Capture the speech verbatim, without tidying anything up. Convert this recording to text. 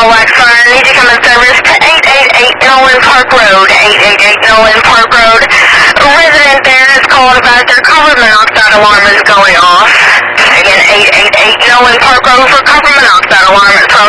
Waxfire. I need to come in service to eight eight eight Nolan Park Road. eight eight eight Nolan Park Road. A resident there has called about their carbon monoxide alarm is going off. Again, eight eight eight Nolan Park Road for carbon monoxide alarm.